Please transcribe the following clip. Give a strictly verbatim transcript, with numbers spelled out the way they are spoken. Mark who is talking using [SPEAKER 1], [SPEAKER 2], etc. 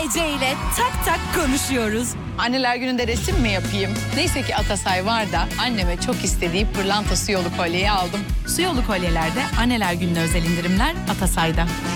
[SPEAKER 1] Ece ile tak tak konuşuyoruz.
[SPEAKER 2] Anneler gününde resim mi yapayım? Neyse ki Atasay var da anneme çok istediği pırlanta su yolu kolyeyi aldım.
[SPEAKER 1] Su yolu kolyelerde anneler gününe özel indirimler Atasay'da.